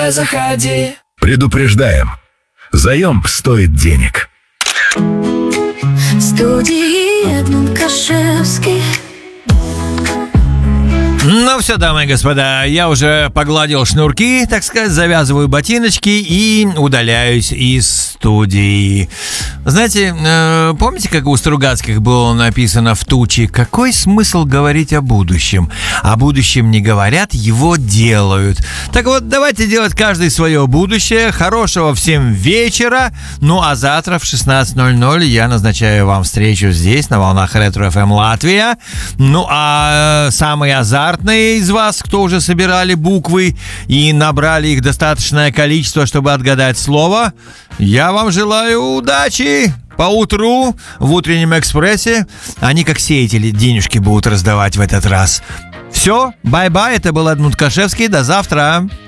Давай заходи. Предупреждаем, заемп стоит денег. В студии Эдмунд Кашевский. Ну все, дамы и господа, я уже погладил шнурки, так сказать, завязываю ботиночки и удаляюсь из студии. Знаете, помните, как у Стругацких было написано в «Туче»? Какой смысл говорить о будущем? О будущем не говорят, его делают. Так вот, давайте делать каждый свое будущее. Хорошего всем вечера. Ну а завтра в 16:00 я назначаю вам встречу здесь, на волнах Ретро FM Латвия. Ну а самые азартные из вас, кто уже собирали буквы и набрали их достаточное количество, чтобы отгадать слово, я вам желаю удачи! Поутру в утреннем экспрессе они, как сеятели, денежки будут раздавать в этот раз. Все, бай-бай, это был Эдмунд Кашевский, до завтра!